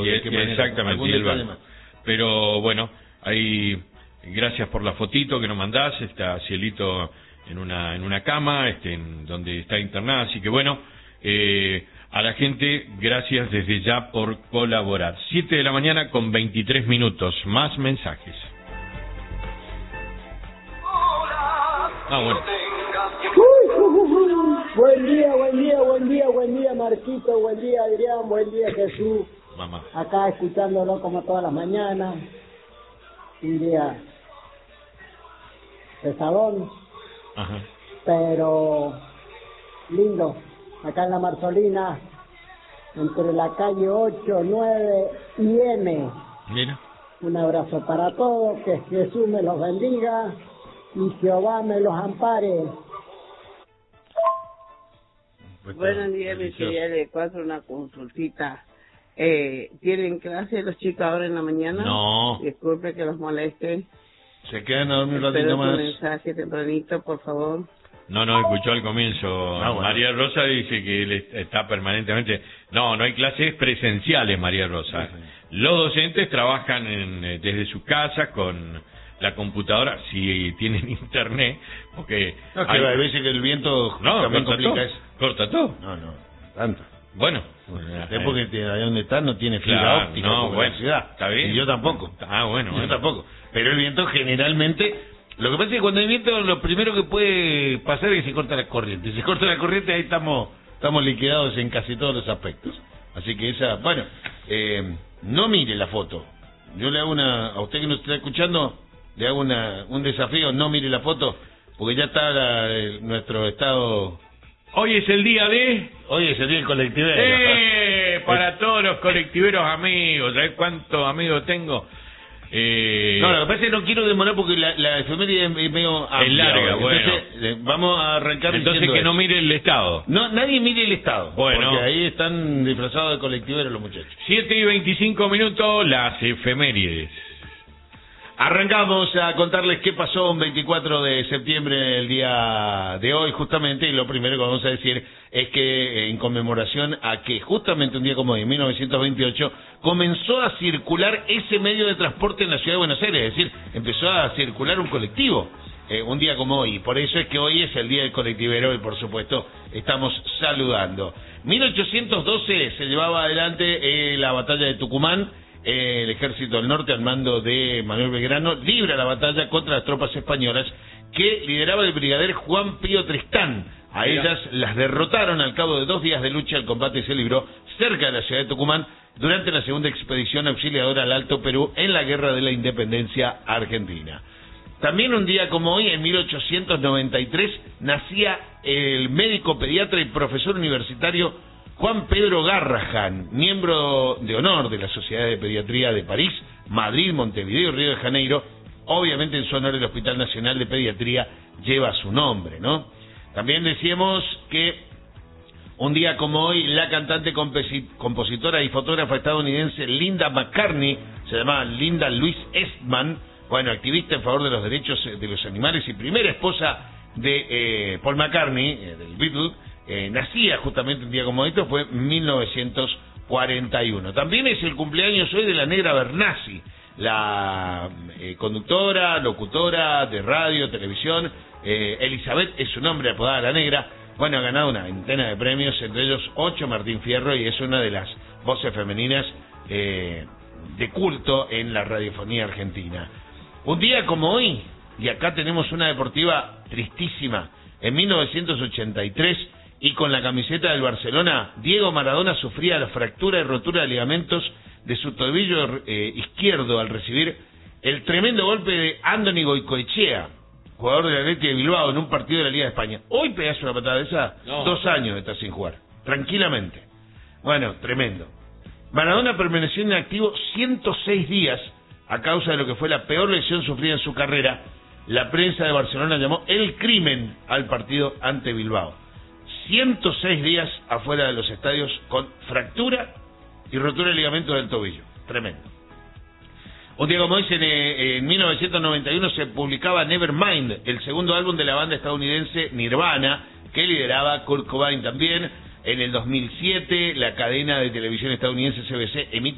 de qué manera. Exactamente, y el bar. Pero bueno, ahí, gracias por la fotito que nos mandás, está Cielito en una cama, en donde está internada, así que bueno, a la gente, gracias desde ya por colaborar. 7 de la mañana con 23 minutos, más mensajes. Bueno. Buen día, Marquito, buen día, Adrián, buen día, Jesús. Mamá. Acá escuchándolo como todas las mañanas. Un día pesadón, Ajá. pero lindo. Acá en la Marzolina, entre la calle 8, 9 y M. Mira. Un abrazo para todos, que Jesús me los bendiga y Jehová me los ampare. Buenos días, mi querida L4, una consultita. ¿Tienen clase los chicos ahora en la mañana? No. Disculpe que los moleste. Se quedan a dormir un ratito Espero más. un mensaje tempranito, por favor. No, escuchó al comienzo. Bueno. María Rosa dice que él está permanentemente... No hay clases presenciales, María Rosa. Sí. Los docentes trabajan desde su casa con la computadora, si tienen internet, porque... No, que hay veces que el viento también complica eso. Corta todo. No, tanto. Bueno. Es porque ahí donde está no tiene fibra Claro, óptica no, como bueno, la ciudad. está bien. Y yo tampoco. Bueno. Tampoco. Pero el viento generalmente... Lo que pasa es que cuando hay viento lo primero que puede pasar es que se corta la corriente. Si se corta la corriente ahí estamos liquidados en casi todos los aspectos. Así que no mire la foto. Yo le hago a usted que nos está escuchando, le hago un desafío, no mire la foto, porque ya está nuestro estado... Hoy es el día de... Hoy es el día del colectivero. Para todos los colectiveros amigos, ¿sabes cuántos amigos tengo? No, lo que pasa es que no quiero demorar porque la efeméride es medio amplia. Es larga, entonces, vamos a arrancar entonces que no mire el Estado. No, nadie mire el Estado. Bueno. Porque ahí están disfrazados de colectiveros los muchachos. 7 y 25 minutos, las efemérides. Arrancamos a contarles qué pasó un 24 de septiembre, el día de hoy, justamente, y lo primero que vamos a decir es que en conmemoración a que justamente un día como hoy, en 1928, comenzó a circular ese medio de transporte en la ciudad de Buenos Aires, es decir, empezó a circular un colectivo. Un día como hoy, por eso es que hoy es el día del colectivero y por supuesto estamos saludando. 1812 se llevaba adelante la batalla de Tucumán. El ejército del norte al mando de Manuel Belgrano libra la batalla contra las tropas españolas que lideraba el brigadier Juan Pío Tristán. A ellas las derrotaron al cabo de 2 días de lucha. El combate se libró cerca de la ciudad de Tucumán durante la segunda expedición auxiliadora al Alto Perú en la Guerra de la Independencia Argentina. También un día como hoy, en 1893, nacía el médico pediatra y profesor universitario Juan Pedro Garrahan, miembro de honor de la Sociedad de Pediatría de París, Madrid, Montevideo y Río de Janeiro. Obviamente en su honor el Hospital Nacional de Pediatría lleva su nombre, ¿no? También decíamos que un día como hoy la cantante, compositora y fotógrafa estadounidense Linda McCartney, se llamaba Linda Louise Eastman, activista en favor de los derechos de los animales y primera esposa de Paul McCartney, del Beatles, nacía justamente un día como esto, fue 1941. También es el cumpleaños hoy de la Negra Bernasi, la conductora, locutora de radio, televisión. Elizabeth es su nombre, apodada La Negra. Ha ganado una veintena de premios, entre ellos 8 Martín Fierro, y es una de las voces femeninas de culto en la radiofonía argentina. Un día como hoy, y acá tenemos una deportiva tristísima, en 1983, y con la camiseta del Barcelona, Diego Maradona sufría la fractura y rotura de ligamentos de su tobillo izquierdo al recibir el tremendo golpe de Andoni Goicoechea, jugador del Athletic de Bilbao, en un partido de la Liga de España. Hoy pegaste una patada de esa, 2 años de estar sin jugar, tranquilamente. Tremendo. Maradona permaneció inactivo 106 días a causa de lo que fue la peor lesión sufrida en su carrera. La prensa de Barcelona llamó el crimen al partido ante Bilbao. 106 días afuera de los estadios con fractura y rotura de ligamento del tobillo. Tremendo. Un día como hoy, en 1991, se publicaba Nevermind, el segundo álbum de la banda estadounidense Nirvana, que lideraba Kurt Cobain también. En el 2007, la cadena de televisión estadounidense CBC emite